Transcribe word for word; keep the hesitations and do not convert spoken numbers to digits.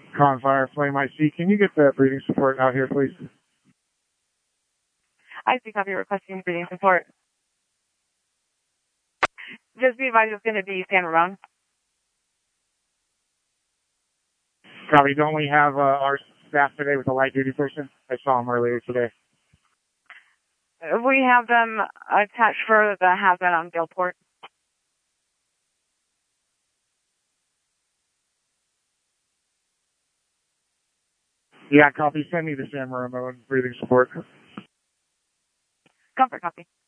Confire Flame I C. Can you get the breathing support out here, please? I see, copy, requesting breathing support. Just be advised it's going to be San Ramon. Copy. Don't we have uh, our staff today with a light duty person? I saw him earlier today. We have them attached for the hazmat on Gilport. Yeah, copy. Send me the San Ramon breathing support. Comfort, copy.